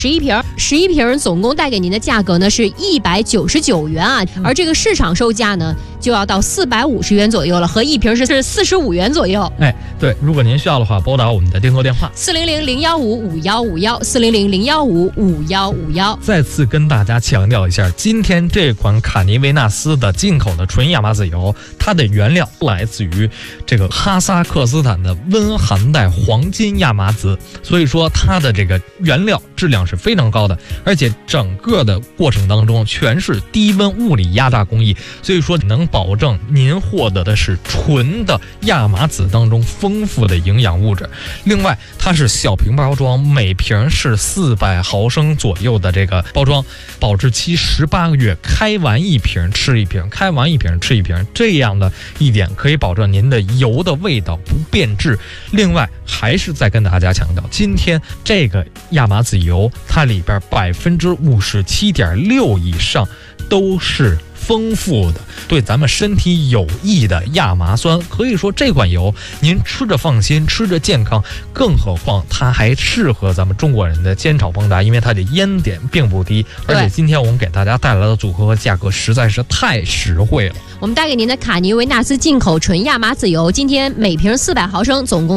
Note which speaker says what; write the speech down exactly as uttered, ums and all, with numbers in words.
Speaker 1: 十一瓶，十一瓶总共带给您的价格呢是一百九十九元啊，而这个市场售价呢就要到四百五十元左右了，和一瓶是是四十五元左右。
Speaker 2: 哎，对，如果您需要的话，拨打我们的订购电话
Speaker 1: 四零零零幺五五幺五幺四零零零幺五五幺五幺。
Speaker 2: 再次跟大家强调一下，今天这款卡尼维纳斯的进口的纯亚麻籽油，它的原料来自于这个哈萨克斯坦的温寒带黄金亚麻籽，所以说它的这个原料质量是非常高的，而且整个的过程当中全是低温物理压榨工艺，所以说能保证您获得的是纯的亚麻籽当中丰富的营养物质。另外它是小瓶包装，每瓶是四百毫升左右的这个包装，保质期十八个月，开完一瓶吃一瓶，开完一瓶吃一瓶，这样的一点可以保证您的油的味道不变质。另外还是再跟大家强调，今天这个亚麻籽油它里边百分之五十七点六以上都是丰富的对咱们身体有益的亚麻酸，可以说这款油您吃着放心，吃着健康，更何况它还适合咱们中国人的煎炒烹炸，因为它的烟点并不低，而且今天我们给大家带来的组合和价格实在是太实惠了。
Speaker 1: 我们带给您的卡尼维纳斯进口纯亚麻籽油，今天每瓶四百毫升，总共